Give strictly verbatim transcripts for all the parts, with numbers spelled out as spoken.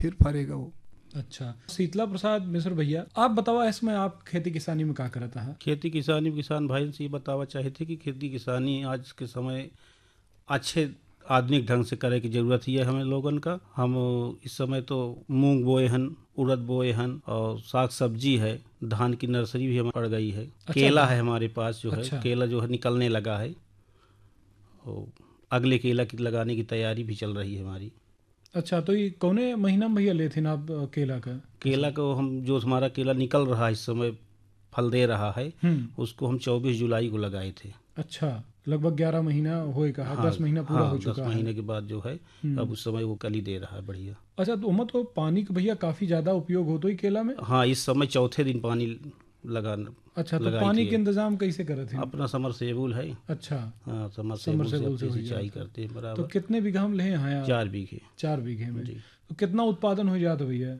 फिर फरेगा वो। अच्छा, शीतला प्रसाद मिश्र भैया, आप बतावा इसमें आप खेती किसानी में क्या करता है? खेती किसानी किसान भाई से ये बतावा चाहे थे कि खेती किसानी आज के समय अच्छे आधुनिक ढंग से करे की जरूरत ही है हमें लोगन का। हम इस समय तो मूंग बोए हन, उड़द बोए हन और साग सब्जी है, धान की नर्सरी भी हमें पड़ गई है। अच्छा, केला है हमारे पास जो अच्छा। है, केला जो है निकलने लगा है और अगले केला की लगाने की तैयारी भी चल रही है हमारी। अच्छा, तो ये कौने महीना में भैया लेते ना आप अ, केला का? केला को हम जो हमारा केला निकल रहा है इस समय फल दे रहा है, हम्म। उसको हम चौबीस जुलाई को लगाए थे। अच्छा, लगभग ग्यारह महीना होएगा, हाँ दस महीना पूरा हाँ, हो दस चुका है। महीने के बाद जो है हम्म। अब उस समय वो कली दे रहा है बढ़िया। अच्छा, तो उमा तो पानी का भैया काफी ज्यादा उपयोग होता ही केला में? हाँ, इस समय चौथे दिन पानी लगाना अच्छा, तो लगाई पानी थी। के इंतजाम कैसे करे थे? अपना समरसेबुल है। अच्छा, हाँ, समरसेबुल से समरसेबुल से अपनी हो सिंचाई जाता। करते हैं तो बराबर। कितने बीघा में ले हैं आप? चार बीघे। चार बीघे में। जी। तो कितना उत्पादन हो जाता भैया?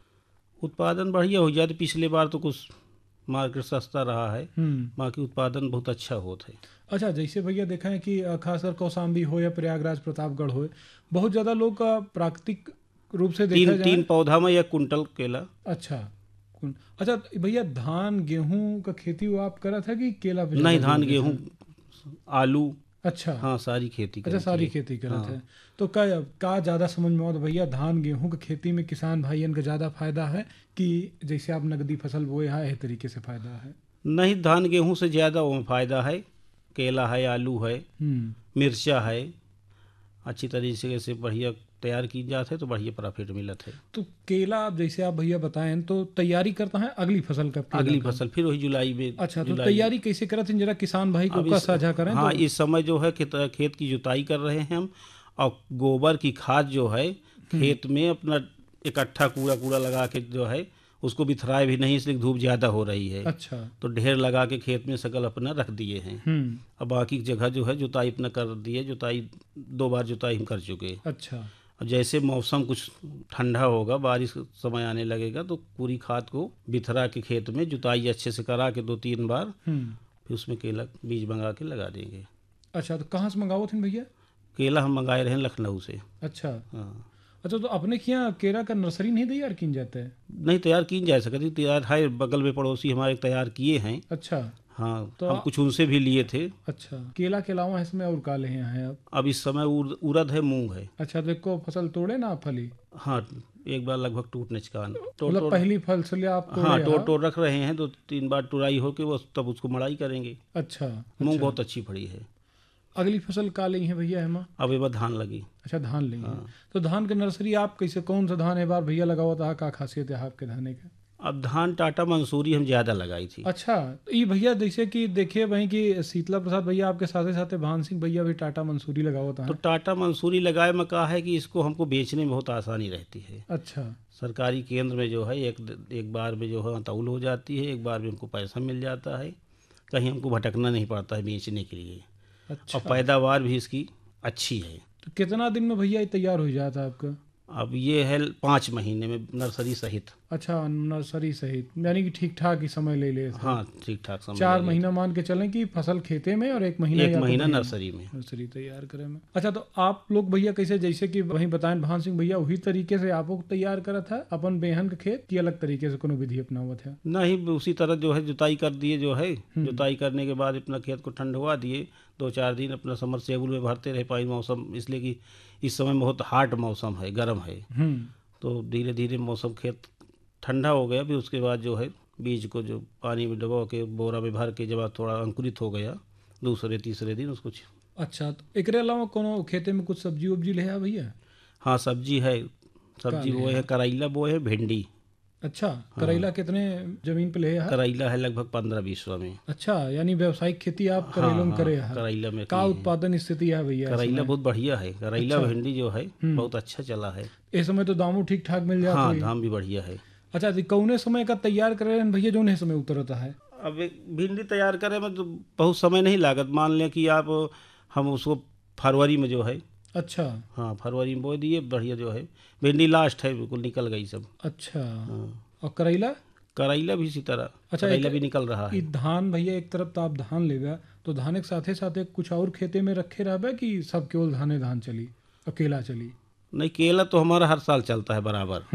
उत्पादन बढ़िया हो जाते, पिछले बार तो कुछ मार्केट सस्ता रहा है, हम्म। बाकी उत्पादन बहुत अच्छा होता है। अच्छा, जैसे भैया देखा है कि अ, खासकर कौशाम्बी हो या प्रयागराज प्रतापगढ़ हो, बहुत ज्यादा लोग का प्राकृतिक रूप से देखा तीन जाए। तीन पौधा में एक कुंटल केला। अच्छा। कुन- अच्छा भैया, धान गेहूं का खेती वो आप करा था कि केला पे ज्यादा नहीं, जोर धान देते गेहूँ हैं? आलू, अच्छा। हाँ सारी खेती अच्छा, करी सारी थी। खेती करत हाँ। है। तो का का ज्यादा समझ में आता भैया, धान गेहूं की खेती में किसान भाइयन का ज्यादा फायदा है कि जैसे आप नगदी फसल बोए है, इस तरीके से फायदा है? नहीं, धान गेहूँ से ज़्यादा वो फायदा है। केला है, आलू है, हम्म। मिर्चा है, अच्छी तरीके से बढ़िया तैयार की जाते तो बढ़िया प्रॉफिट मिलत है। तो केला आप जैसे आप भैया बताएं तो तैयारी करता है अगली फसल का, केला अगली का? फसल फिर वही जुलाई में। अच्छा, तो जुलाई तैयारी कैसे करते हैं, जरा किसान भाई को अब का इस साझा करें हाँ, तो। इस समय जो है खेत खेत की जुताई कर रहे हैं हम, और गोबर की खाद जो है खेत में अपना इकट्ठा कूड़ा कूड़ा लगा के जो है उसको बिथराए भी नहीं, इसलिए धूप ज़्यादा हो रही है अच्छा। तो ढेर लगा के खेत में सकल अपना रख दिए हैं। हम्म। अब बाकी जगह जो है जुताई अपना कर दिए, जुताई दो बार जुताई हम कर चुके। अच्छा। और जैसे मौसम कुछ ठंडा होगा, बारिश का समय आने लगेगा तो पूरी खाद को बिथरा के खेत में जुताई अच्छे से करा के दो तीन बार हम्म। फिर उसमें केला बीज मंगा के लगा देंगे। अच्छा, तो कहाँ से मंगाओ थे भैया? केला हम मंगाए रहे हैं लखनऊ से। अच्छा। हाँ, अच्छा, तो अपने के यहाँ केरा का नर्सरी नहीं तैयार की जाता है? नहीं तैयार की जा सकती, तैयार है, बगल में पड़ोसी हमारे तैयार किए हैं। अच्छा। हाँ, तो हम आ- कुछ उनसे भी लिए थे। अच्छा, केला के अलावा इसमें और का ले हैं आप? अब इस समय उड़, उड़द है, मूंग है। अच्छा, तो एको फसल तोड़े ना आप फली? हाँ, एक बार लगभग टूटने चकान तो मतलब तो पहली फसल आप तोड़े? हाँ, टोर हाँ? टोर रख रहे हैं, दो तीन बार टुराई होके वो तब उसको मड़ाई करेंगे। अच्छा। मूंग अच्छा, बहुत अच्छी पड़ी है। अगली फसल का ली है भैया हम? अब ये बार धान लगी। अच्छा, धान ली है। हाँ। तो धान के नर्सरी आप कैसे, कौन सा धान है बार भैया लगावा था, का खासियत है आपके धाने का? अब धान टाटा मंसूरी हम ज़्यादा लगाई थी। अच्छा, तो ये भैया जैसे कि देखिए भाई कि शीतला प्रसाद भैया आपके साथ साथ भान सिंह भैया भी टाटा मंसूरी लगावा था। तो टाटा मंसूरी लगाए में कहा है कि इसको हमको बेचने में बहुत आसानी रहती है। अच्छा। सरकारी केंद्र में जो है एक एक बार में जो है तौल हो जाती है, एक बार में हमको पैसा मिल जाता है, कहीं हमको भटकना नहीं पड़ता है बेचने के लिए। अच्छा। और पैदावार भी इसकी अच्छी है। तो कितना दिन में भैया ये तैयार हो जाता है आपका? अब ये है पाँच महीने में नर्सरी सहित। अच्छा, नर्सरी सहित, यानी कि ठीक ठाक ही समय ले ले। हाँ, ठीक ठाक समय चार लगेगा। महीना मान के चलें कि फसल खेते में और एक महीना एक या तो महीना भैया नर्सरी में। नर्सरी तैयार करे में। अच्छा, तो आप लोग भैया कैसे, जैसे कि वही बताएं भान सिंह भैया, वही तरीके से आप लोग तैयार करा था अपन बेहन के खेत की अलग तरीके से कोनो विधि अपनावा था? नहीं, उसी तरह जो है जुताई कर दिए, जो है जुताई करने के बाद अपना खेत को ठंडवा दिए, दो चार दिन अपना समरसेबुल में भरते रहे पानी। मौसम इसलिए कि इस समय बहुत हार्ड मौसम है, गर्म है, हम्म। तो धीरे धीरे मौसम खेत ठंडा हो गया। फिर उसके बाद जो है बीज को जो पानी में डुबो के बोरा में भर के जब थोड़ा अंकुरित हो गया, दूसरे तीसरे दिन उसको। अच्छा, तो एकरे अलावा कोनो खेते में कुछ सब्जी उब्जी ले आ भैया? हाँ, सब्जी है, का सब्जी ले बोए है, करेला बोए है, भिंडी। अच्छा, करेला कितने जमीन पे ले आ? करेला है लगभग पंद्रह बीस सौ में। अच्छा, यानी व्यावसायिक खेती आप हाँ करेलों में हाँ, करे हैं? करेला में का की है। उत्पादन स्थिति है भैया करेला इसमें? बहुत बढ़िया है, करेला अच्छा। भिंडी जो है बहुत अच्छा चला है। इस समय तो दामों ठीक ठाक मिल जाता हाँ, है। दाम भी बढ़िया है। अच्छा, तो कौने समय का तैयार करे हैं भैया, जो समय उतरता है? अब एक भिंडी तैयार करें में तो बहुत समय नहीं लागत। मान लें कि आप, हम उसको फरवरी में जो है, अच्छा। हाँ फरवरी में बो दिए, बढ़िया जो है भिंडी लास्ट है, बिल्कुल निकल गई सब। अच्छा। हाँ, और करेला? करेला भी इसी तरह। अच्छा, करेला एक- भी निकल रहा ई है। धान भैया, एक तरफ तो आप धान लेगा, तो धान के साथे साथे कुछ और खेते में रखे रहबे कि सब केवल धाने धान चली, अकेला चली? नहीं, केला तो हमारा हर साल चलता है बराबर।